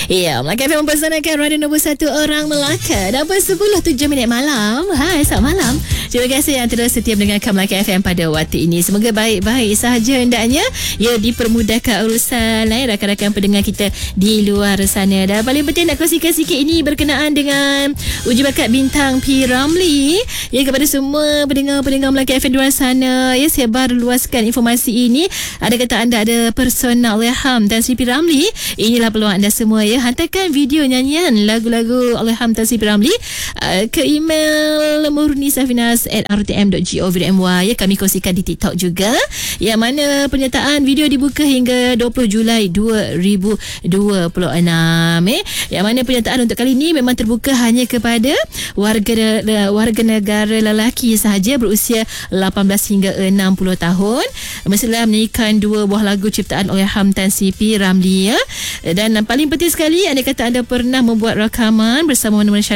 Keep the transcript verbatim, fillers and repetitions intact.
Ya, Melaka F M mempersanakan radio nombor satu orang Melaka. Dapat sepuluh tujuh minit malam. Hai, selamat malam. Terima kasih yang terus setia mendengarkan Melaka F M pada waktu ini. Semoga baik-baik sahaja hendaknya. Ya, dipermudahkan urusan eh, rakan-rakan pendengar kita di luar sana. Dan paling penting nak kongsikan sikit ini berkenaan dengan uji bakat bintang P. Ramlee. Ya, kepada semua pendengar-pendengar Melaka F M di luar sana. Ya, saya baru luaskan informasi ini. Ada kata anda ada persona Allahyarham Tan Sri P. Ramlee. Inilah peluang anda semua ya. Hantarkan video nyanyian lagu-lagu Allahyarham Tan Sri P. Ramlee uh, ke email murnisafinas at r t m dot gov dot m y ya. Kami kongsikan di TikTok juga. Yang mana penyertaan video dibuka hingga dua puluh Julai dua ribu dua puluh enam eh. Yang mana penyertaan untuk kali ini memang terbuka hanya kepada warga warga negara lelaki sahaja berusia lapan belas hingga enam puluh tahun. Mestilah menyanyikan dua buah lagu ciptaan Allahyarham Tan Sri P. Ramlee ya. Dan paling penting sekali, anda kata anda pernah membuat rakaman bersama mana-mana